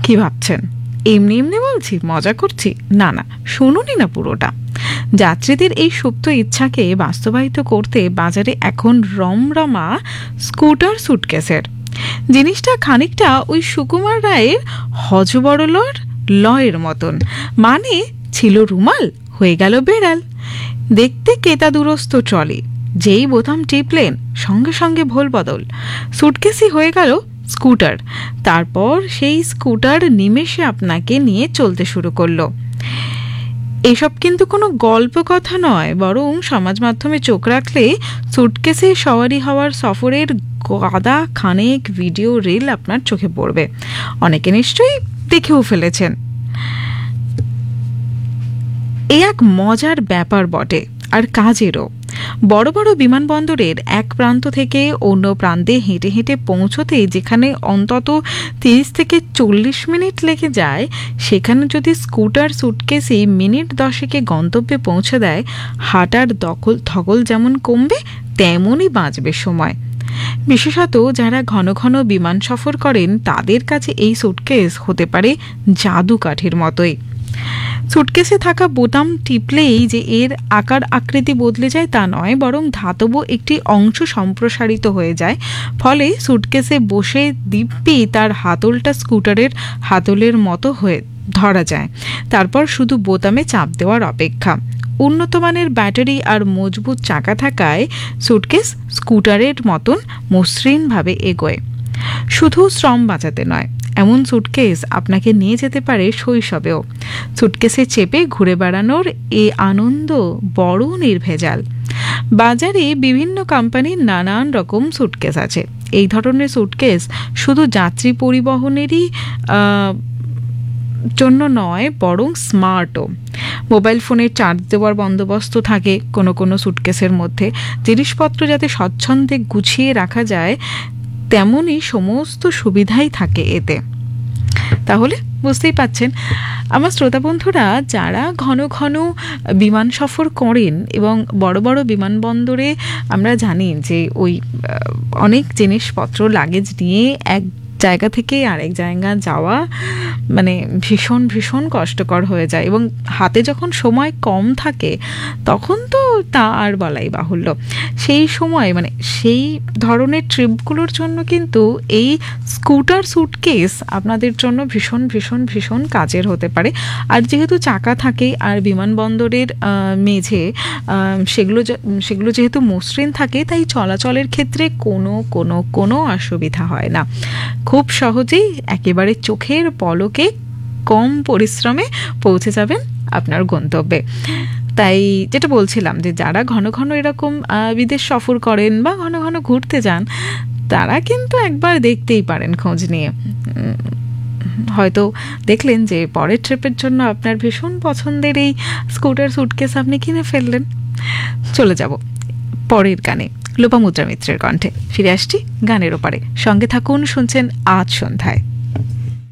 কি ভাবছেন এমনি এমনি বলছি, মজা করছি? না না, শুনুনই না পুরোটা। যাত্রীদের এই সুপ্ত ইচ্ছাকে বাস্তবায়িত করতে বাজারে এখন রমরমা স্কুটার সুটকেসের। জিনিসটা খানিকটা ওই সুকুমার রায়ের হযবরলর লয়ের মতন, মানে ছিল রুমাল, হয়ে গেল বেড়াল। দেখতে কেতা দুরস্ত চলে, যেই বোতাম টিপলেন সঙ্গে সঙ্গে ভোল বদল, সুটকেসই হয়ে গেল স্কুটার। তারপর সেই স্কুটার নিমেষে আপনাকে নিয়ে চলতে শুরু করলো। এসব কিন্তু কোনো গল্প কথা নয়, বরং সমাজ মাধ্যমে চোখ রাখলে সুটকেসে সওয়ারি হওয়ার সফরের গাদা খানেক ভিডিও রিল আপনার চোখে পড়বে। অনেকে নিশ্চয়ই দেখেও ফেলেছেন। এ এক মজার ব্যাপার বটে, আর কাজেরও। বড় বড় বিমানবন্দরের এক প্রান্ত থেকে অন্য প্রান্তে হেঁটে হেঁটে পৌঁছতে যেখানে অন্তত 30 থেকে 40 মিনিট লেগে যায়, সেখানে যদি স্কুটার সুটকেসই মিনিট 10 গন্তব্যে পৌঁছে দেয়, হাঁটার ধকল যেমন কমবে তেমনই বাঁচবে সময়। বিশেষত যারা ঘন ঘন বিমান সফর করেন তাদের কাছে এই সুটকেস হতে পারে জাদু কাঠির মতোই। সুটকেসে থাকা বোতাম টিপলেই যে এর আকার আকৃতি বদলে যায় তা নয়, বরং ধাতব একটি অংশ সম্প্রসারিত হয়ে যায়। ফলে সুটকেসে বসে দিব্যি তার হাতলটা স্কুটারের হাতলের মতো হয়ে ধরা যায়। তারপর শুধু বোতামে চাপ দেওয়ার অপেক্ষা। উন্নত মানের ব্যাটারি আর মজবুত চাকা থাকায় সুটকেস স্কুটারের মতন মসৃণভাবে এগোয়। শুধু শ্রম বাঁচাতে নয়, এমন সুটকেস আপনাকে নিয়ে যেতে পারে শৈশবেও। সুটকেসে চেপে ঘুরে বেড়ানোর এই আনন্দ বড় নির্ভেজাল। বাজারে বিভিন্ন কোম্পানির নানান রকম সুটকেস আছে। এই ধরনের সুটকেস শুধু যাত্রী পরিবহনেরই জন্য নয়, বরং স্মার্টও। মোবাইল ফোনের চার্জ দেওয়ার বন্দোবস্ত থাকে কোনো কোনো সুটকেসের মধ্যে। জিনিসপত্র যাতে স্বচ্ছন্দে গুছিয়ে রাখা যায় তেমনই সমস্ত সুবিধাই থাকে এতে। তাহলে বুঝতেই পাচ্ছেন আমার শ্রোতা বন্ধুরা, যারা ঘন ঘন বিমান সফর করেন এবং বড় বড় বিমানবন্দরে আমরা জানি যে ওই অনেক জিনিসপত্র লাগেজ নিয়ে এক জায়গা থেকে আরেক জায়গা যাওয়া মানে ভীষণ ভীষণ কষ্টকর হয়ে যায়, এবং হাতে যখন সময় কম থাকে তখন তো তা আর বলাই বাহুল্য। সেই সময় মানে সেই ধরনের ট্রিপগুলোর জন্য কিন্তু এই স্কুটার সুটকেস আপনাদের জন্য ভীষণ ভীষণ ভীষণ কাজের হতে পারে। আর যেহেতু চাকা থাকে আর বিমানবন্দরের মেঝে সেগুলো যেহেতু মসৃণ থাকে, তাই চলাচলের ক্ষেত্রে কোনো অসুবিধা হয় না। খুব সহজেই একেবারে চোখের পলকে কম পরিশ্রমে পৌঁছে যাবেন আপনার গন্তব্যে। তাই যেটা বলছিলাম যে যারা ঘন ঘন এরকম বিদেশ সফর করেন বা ঘন ঘন ঘুরতে যান, তারা কিন্তু একবার দেখতেই পারেন খোঁজ নিয়ে। হয়তো দেখলেন যে পরের ট্রিপের জন্য আপনার ভীষণ পছন্দের এই স্কুটার সুটকেস আপনি কিনে ফেললেন। চলে যাব পরের গানে, লোপামুদ্রা মিত্রের কণ্ঠে। ফিরে আসছি গানের ওপারে, সঙ্গে থাকুন, শুনছেন আজ সন্ধ্যায়।